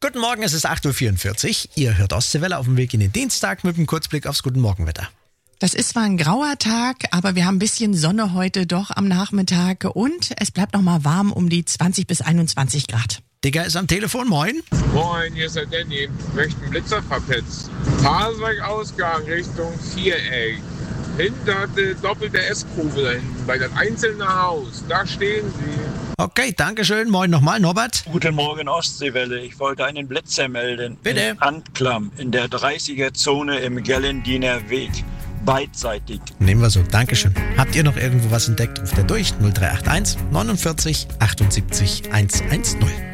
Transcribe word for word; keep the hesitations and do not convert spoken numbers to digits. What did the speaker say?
Guten Morgen, es ist acht Uhr vierundvierzig. Ihr hört Ostseewelle auf dem Weg in den Dienstag mit einem Kurzblick aufs Guten Morgenwetter. Das ist zwar ein grauer Tag, aber wir haben ein bisschen Sonne heute doch am Nachmittag und es bleibt noch mal warm um die zwanzig bis einundzwanzig Grad. Digga ist am Telefon, moin. Moin, hier ist der Danny. Möchten Blitzer verpetzt. Fahrzeugausgang Richtung Viereck. Hinter der doppelte S-Kurve da hinten, bei das einzelne Haus. Da stehen sie. Okay, danke schön. Moin nochmal, Norbert. Guten Morgen, Ostseewelle. Ich wollte einen Blitzer melden. Bitte. In Anklam, in der dreißiger-Zone im Gellendiener Weg. Beidseitig. Nehmen wir so, Dankeschön. Habt ihr noch irgendwo was entdeckt? Ruft er durch null drei acht eins neunundvierzig achtundsiebzig hundertzehn.